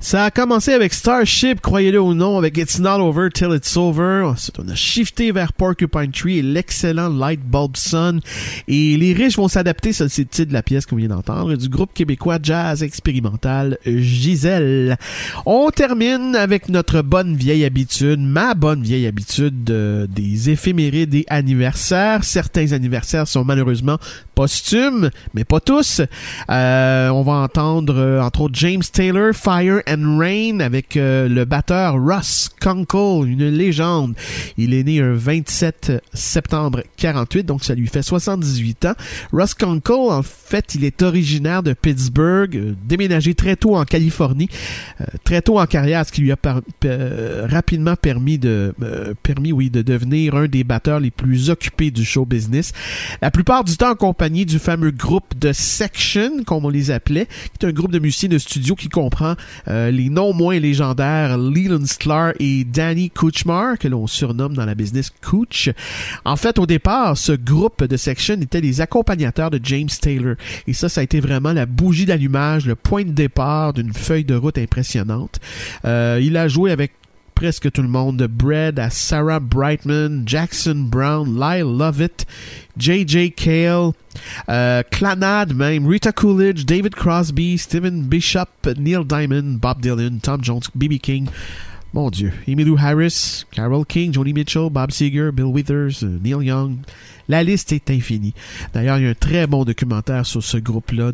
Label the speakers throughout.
Speaker 1: Ça a commencé avec Starship, croyez-le ou non, avec It's Not Over Till It's Over. Ensuite, on a shifté vers Porcupine Tree et l'excellent Light Bulb Sun. Et Les Riches vont s'adapter, ça c'est le titre de la pièce qu'on vient d'entendre, du groupe québécois jazz expérimental Gisèle. On termine avec notre bonne vieille habitude, ma bonne vieille habitude des éphémérides et anniversaires. Certains anniversaires sont malheureusement posthumes, mais pas tous. On va entendre, entre autres, James Taylor, Fire and Rain, avec le batteur Russ Kunkel, une légende. Il est né un 27 septembre 48, donc ça lui fait 78 ans. Russ Kunkel, en fait, il est originaire de Pittsburgh, déménagé très tôt en Californie, très tôt en carrière, ce qui lui a rapidement permis de devenir un des batteurs les plus occupés du show business. La plupart du temps en compagnie du fameux groupe de Section, comme on les appelait, qui est un groupe de musiciens de studio qui comprend les non moins légendaires Leland Sklar et Danny Kuchmar, que l'on surnomme dans la business Cooch. En fait, au départ, ce groupe de Section était les accompagnateurs de James Taylor. Et ça a été vraiment la bougie d'allumage, le point de départ d'une feuille de route impressionnante. Il a joué avec presque tout le monde, de Bread à Sarah Brightman, Jackson Brown, Lyle Lovett, J.J. Cale, Clannad même, Rita Coolidge, David Crosby, Stephen Bishop, Neil Diamond, Bob Dylan, Tom Jones, B.B. King, mon Dieu, Emmylou Harris, Carole King, Joni Mitchell, Bob Seger, Bill Withers, Neil Young. La liste est infinie. D'ailleurs, il y a un très bon documentaire sur ce groupe-là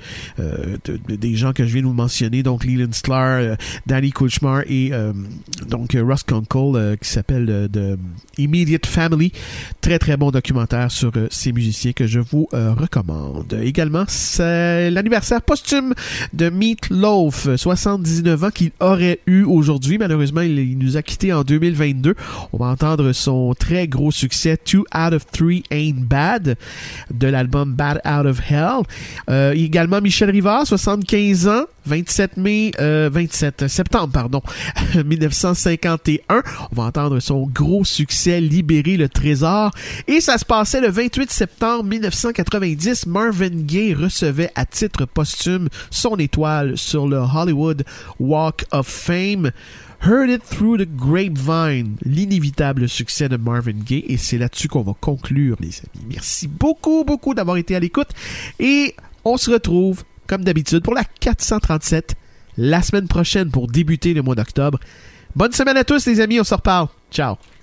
Speaker 1: des gens que je viens de vous mentionner, donc Leland Sklar, Danny Kuchmar et donc Russ Kunkel, qui s'appelle The Immediate Family. Très très bon documentaire sur ces musiciens que je vous recommande. Également, c'est l'anniversaire posthume de Meat Loaf, 79 ans qu'il aurait eu aujourd'hui. Malheureusement, il nous a quittés en 2022. On va entendre son très gros succès 2 Out of 3 Ain't Bad de l'album Bad Out of Hell. Également Michel Rivard, 75 ans, 27 septembre 1951. On va entendre son gros succès Libérer le trésor. Et ça se passait le 28 septembre 1990. Marvin Gaye recevait à titre posthume son étoile sur le Hollywood Walk of Fame. Heard It Through the Grapevine, l'inévitable succès de Marvin Gaye, et c'est là-dessus qu'on va conclure, les amis. Merci beaucoup d'avoir été à l'écoute, et on se retrouve, comme d'habitude, pour la 437, la semaine prochaine pour débuter le mois d'octobre. Bonne semaine à tous, les amis, on se reparle. Ciao!